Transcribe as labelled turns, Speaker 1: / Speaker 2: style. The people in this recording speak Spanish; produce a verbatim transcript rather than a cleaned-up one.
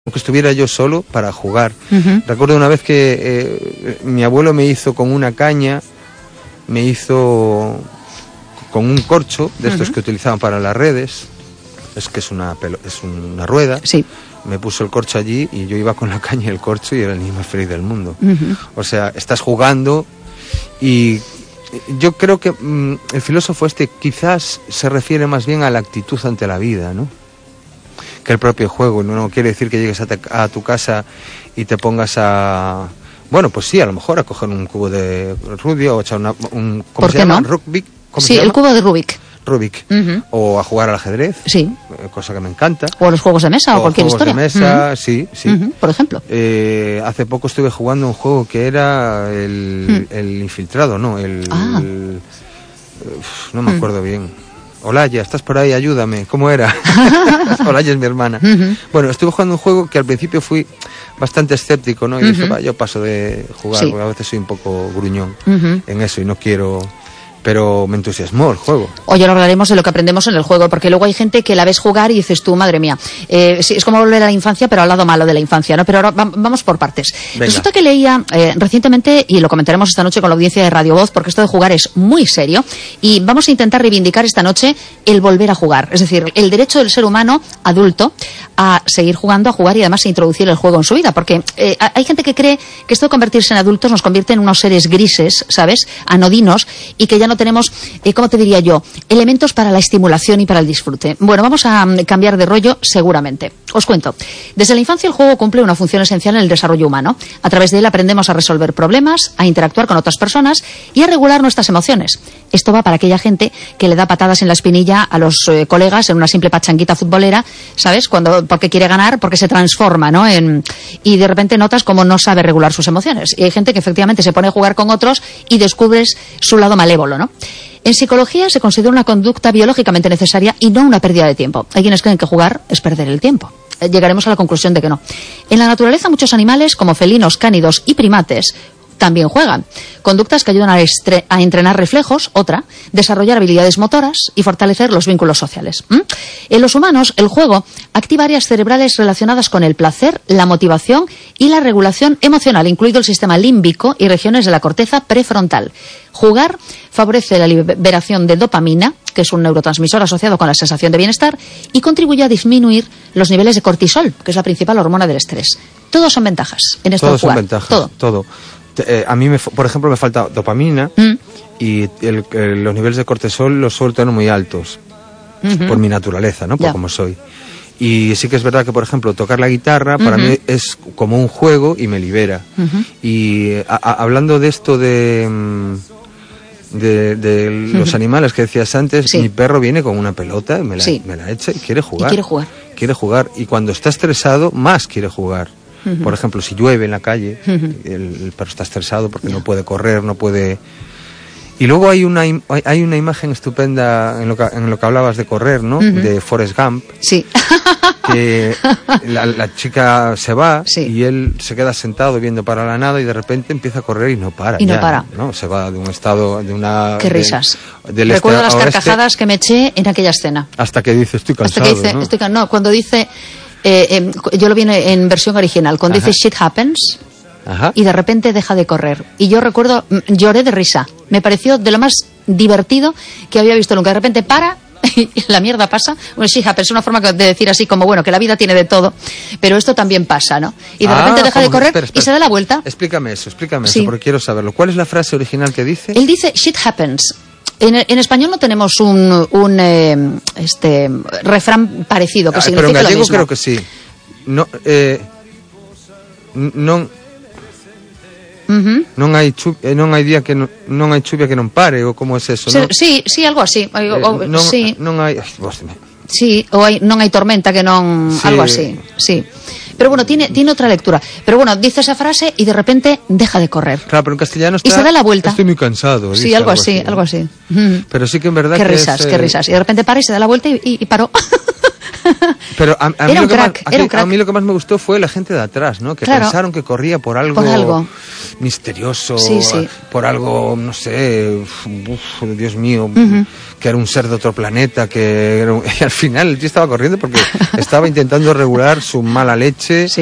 Speaker 1: que estuviera yo solo para jugar.
Speaker 2: Uh-huh.
Speaker 1: Recuerdo una vez que eh, mi abuelo me hizo con una caña, me hizo con un corcho de estos uh-huh. que utilizaban para las redes, es que es una, pelo, es una rueda.
Speaker 2: Sí.
Speaker 1: Me puso el corcho allí y yo iba con la caña y el corcho y era el niño más feliz del mundo.
Speaker 2: Uh-huh.
Speaker 1: O sea, estás jugando y yo creo que mmm, el filósofo este quizás se refiere más bien a la actitud ante la vida, ¿no? Que el propio juego. No quiere decir que llegues a, te, a tu casa y te pongas a... Bueno, pues sí, a lo mejor a coger un cubo de Rubik o a echar una, un... ¿Cómo
Speaker 2: ¿Por
Speaker 1: se
Speaker 2: qué
Speaker 1: llama?
Speaker 2: no?
Speaker 1: Rubik. ¿Cómo
Speaker 2: sí,
Speaker 1: se llama?
Speaker 2: El cubo de Rubik.
Speaker 1: Rubik.
Speaker 2: Uh-huh.
Speaker 1: O a jugar al ajedrez.
Speaker 2: Sí.
Speaker 1: Cosa que me encanta.
Speaker 2: O a los juegos de mesa o, o cualquier
Speaker 1: juegos
Speaker 2: historia.
Speaker 1: de mesa,
Speaker 2: uh-huh.
Speaker 1: sí, sí.
Speaker 2: Uh-huh. Por ejemplo.
Speaker 1: Eh, hace poco estuve jugando un juego que era el, uh-huh. el infiltrado, ¿no? El...
Speaker 2: Ah.
Speaker 1: el uf, no me acuerdo uh-huh. bien. Olaya, estás por ahí, ayúdame. ¿Cómo era? Olaya es mi hermana. Uh-huh. Bueno, estuve jugando un juego que al principio fui bastante escéptico, ¿no? Y uh-huh. dije, va, yo paso de jugar, sí. porque a veces soy un poco gruñón uh-huh. en eso y no quiero... Pero me entusiasmó el juego.
Speaker 2: Hoy ahora hablaremos de lo que aprendemos en el juego, porque luego hay gente que la ves jugar y dices tú, madre mía, eh, sí, es como volver a la infancia, pero al lado malo de la infancia, ¿no? Pero ahora va, vamos por partes. Venga. Resulta que leía eh, recientemente, y lo comentaremos esta noche con la audiencia de Radio Voz, porque esto de jugar es muy serio, y vamos a intentar reivindicar esta noche el volver a jugar. Es decir, el derecho del ser humano adulto a seguir jugando, a jugar y además a introducir el juego en su vida, porque eh, hay gente que cree que esto de convertirse en adultos nos convierte en unos seres grises, ¿sabes? Anodinos, y que ya no tenemos, eh, ¿cómo te diría yo?, elementos para la estimulación y para el disfrute. Bueno, vamos a um, cambiar de rollo seguramente. Os cuento. Desde la infancia el juego cumple una función esencial en el desarrollo humano. A través de él aprendemos a resolver problemas, a interactuar con otras personas y a regular nuestras emociones. Esto va para aquella gente que le da patadas en la espinilla a los eh, colegas en una simple pachanguita futbolera, ¿sabes? Cuando, porque quiere ganar, porque se transforma, ¿no? En, y de repente notas cómo no sabe regular sus emociones. Y hay gente que efectivamente se pone a jugar con otros y descubres su lado malévolo, ¿no? En psicología se considera una conducta biológicamente necesaria y no una pérdida de tiempo. Hay quienes creen que jugar es perder el tiempo. Llegaremos a la conclusión de que no. En la naturaleza muchos animales, como felinos, cánidos y primates, también juegan. Conductas que ayudan a, estre- a entrenar reflejos, otra, desarrollar habilidades motoras y fortalecer los vínculos sociales. ¿Mm? En los humanos, el juego activa áreas cerebrales relacionadas con el placer, la motivación y la regulación emocional, incluido el sistema límbico y regiones de la corteza prefrontal. Jugar favorece la liberación de dopamina, que es un neurotransmisor asociado con la sensación de bienestar, y contribuye a disminuir los niveles de cortisol, que es la principal hormona del estrés. Todos son ventajas en esto de jugar.
Speaker 1: Todos son ventajas, todo. todo. Eh, a mí, me, por ejemplo, me falta dopamina mm. y el, el, los niveles de cortisol los suelo tener muy altos, uh-huh. por mi naturaleza, ¿no? Por yeah. como soy. Y sí que es verdad que, por ejemplo, tocar la guitarra uh-huh. para mí es como un juego y me libera. Uh-huh. Y a, a, hablando de esto de... de, de uh-huh. los animales que decías antes, sí. mi perro viene con una pelota, me la, sí. me la echa y quiere jugar.
Speaker 2: Y quiere jugar.
Speaker 1: Quiere jugar. Y cuando está estresado, más quiere jugar. Uh-huh. Por ejemplo, si llueve en la calle, uh-huh. el, el perro está estresado porque yeah. no puede correr, no puede... Y luego hay una hay, hay una imagen estupenda en lo que, en lo que hablabas de correr, ¿no? Uh-huh. De Forrest Gump.
Speaker 2: Sí.
Speaker 1: Que la, la chica se va
Speaker 2: sí.
Speaker 1: y él se queda sentado viendo para la nada y de repente empieza a correr y no para.
Speaker 2: Y no
Speaker 1: ya,
Speaker 2: para.
Speaker 1: ¿no? Se va de un estado, de una...
Speaker 2: Qué risas.
Speaker 1: De,
Speaker 2: Recuerdo las carcajadas que me eché en aquella escena.
Speaker 1: Hasta que dice, estoy cansado,
Speaker 2: Hasta que dice,
Speaker 1: ¿no?
Speaker 2: estoy cansado. No, cuando dice... Eh, eh, yo lo vi en, en versión original, cuando Ajá. dice shit happens
Speaker 1: Ajá.
Speaker 2: y de repente deja de correr. Y yo recuerdo, lloré de risa. Me pareció de lo más divertido que había visto nunca. De repente para y la mierda pasa. Bueno, shit happens es una forma de decir así como, bueno, que la vida tiene de todo, pero esto también pasa, ¿no? Y de
Speaker 1: ah,
Speaker 2: repente deja de correr
Speaker 1: espera, espera.
Speaker 2: y se da la vuelta.
Speaker 1: Explícame eso, explícame
Speaker 2: sí.
Speaker 1: eso, porque quiero saberlo. ¿Cuál es la frase original que dice?
Speaker 2: Él dice shit happens. En, en español no tenemos un, un eh, este refrán parecido que
Speaker 1: ah,
Speaker 2: significa
Speaker 1: pero en gallego
Speaker 2: lo mismo.
Speaker 1: Creo que sí. No, eh, non
Speaker 2: uh-huh.
Speaker 1: non hai chu, eh, non hai día que non, non hai chuvia que non pare, ou como é eso,
Speaker 2: Se,
Speaker 1: non?
Speaker 2: Sí, sí, algo así.
Speaker 1: Eh,
Speaker 2: o,
Speaker 1: non,
Speaker 2: sí.
Speaker 1: non hai, ay, vos me...
Speaker 2: Sí, o hai, non hai tormenta que non,
Speaker 1: sí.
Speaker 2: algo así. Sí. Pero bueno, tiene, tiene otra lectura. Pero bueno, dice esa frase y de repente deja de correr.
Speaker 1: Claro, pero en castellano está...
Speaker 2: Y se da la vuelta.
Speaker 1: Estoy muy cansado.
Speaker 2: Sí, algo, algo así, así, algo así.
Speaker 1: Pero sí que en verdad
Speaker 2: qué
Speaker 1: que
Speaker 2: risas,
Speaker 1: es,
Speaker 2: qué risas. Y de repente para y se da la vuelta y, y, y paró.
Speaker 1: Pero a, a, mí
Speaker 2: era
Speaker 1: lo
Speaker 2: un
Speaker 1: que
Speaker 2: crack,
Speaker 1: más,
Speaker 2: era
Speaker 1: a,
Speaker 2: un crack.
Speaker 1: a mí lo que más me gustó fue la gente de atrás, ¿no? Que
Speaker 2: claro.
Speaker 1: pensaron que corría por algo,
Speaker 2: por algo.
Speaker 1: misterioso,
Speaker 2: sí, sí.
Speaker 1: por algo, no sé, uf, Dios mío,
Speaker 2: uh-huh.
Speaker 1: que era un ser de otro planeta, que era un... y al final el tío estaba corriendo porque estaba intentando regular su mala leche.
Speaker 2: Sí.